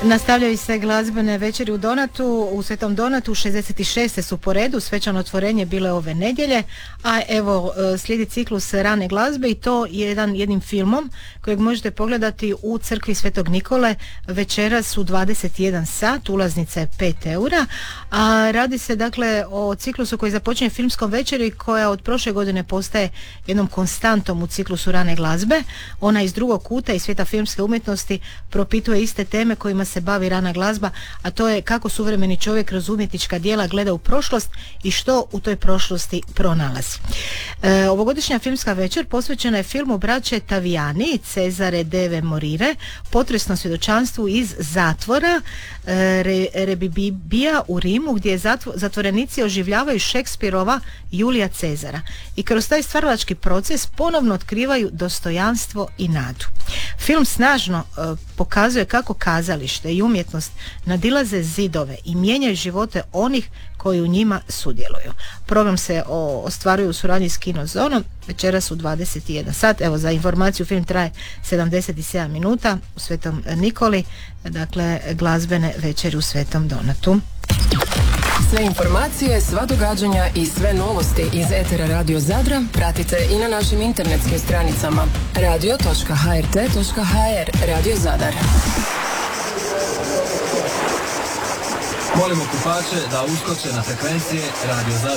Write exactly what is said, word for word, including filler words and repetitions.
Nastavljaju se glazbene večeri u Donatu, u Svetom Donatu, šezdeset šeste su po redu, svečano otvorenje bile ove nedjelje, a evo slijedi ciklus rane glazbe i to jedan jednim filmom kojeg možete pogledati u crkvi Svetog Nikole večeras u dvadeset jedan sat, ulaznica je pet eura, a radi se dakle o ciklusu koji započinje filmskom večeri koja od prošle godine postaje jednom konstantom u ciklusu rane glazbe. Ona iz drugog kuta i svijeta filmske umjetnosti propituje iste teme kojima se bavi rana glazba, a to je kako suvremeni čovjek kroz umjetnička djela gleda u prošlost i što u toj prošlosti pronalazi. E, ovogodišnja filmska večer posvećena je filmu braće Tavijani, Cezare Deve Morire, potresnom svjedočanstvu iz zatvora e, Re, Rebibija u Rimu, gdje zatvo, zatvorenici oživljavaju Šekspirova Julija Cezara i kroz taj stvaralački proces ponovno otkrivaju dostojanstvo i nadu. Film snažno e, pokazuje kako kazalište i umjetnost nadilaze zidove i mijenjaju živote onih koji u njima sudjeluju. Program se o, ostvaruje u suradnji s Kinozonom, večeras u dvadeset jedan sat. Evo, za informaciju, film traje sedamdeset sedam minuta u Svetom Nikoli, dakle glazbene večeri u Svetom Donatu. Sve informacije, sva događanja i sve novosti iz etera Radio Zadra pratite i na našim internetskim stranicama radio točka h r t točka h r. Radio Zadar. Molimo kupače da uskoče na frekvencije Radio Zadar.